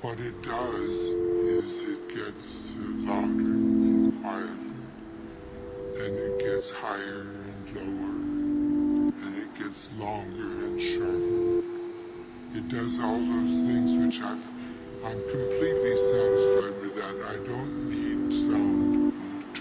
What it does is it gets louder and quieter, then it gets higher and lower, and it gets longer and shorter. It does all those things which I'm completely